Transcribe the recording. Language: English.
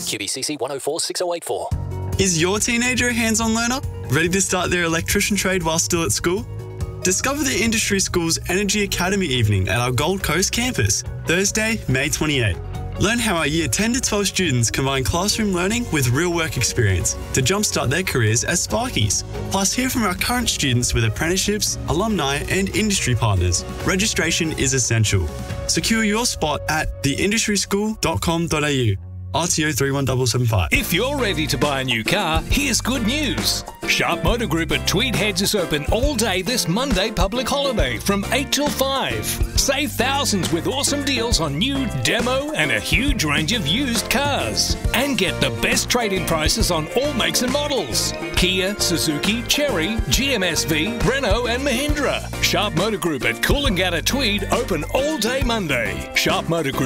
QBCC 1046084. Is your teenager a hands-on learner? Ready to start their electrician trade while still at school? Discover the Industry School's Energy Academy evening at our Gold Coast campus, Thursday, May 28. Learn how our Year 10 to 12 students combine classroom learning with real work experience to jumpstart their careers as Sparkies. Plus, hear from our current students with apprenticeships, alumni and industry partners. Registration is essential. Secure your spot at theindustryschool.com.au. RTO 31775. If you're ready to buy a new car, here's good news. Sharp Motor Group at Tweed Heads is open all day this Monday public holiday from 8 till 5. Save thousands with awesome deals on new, demo and a huge range of used cars. And get the best trade-in prices on all makes and models. Kia, Suzuki, Chery, GMSV, Renault and Mahindra. Sharp Motor Group at Coolangatta Tweed open all day Monday. Sharp Motor Group.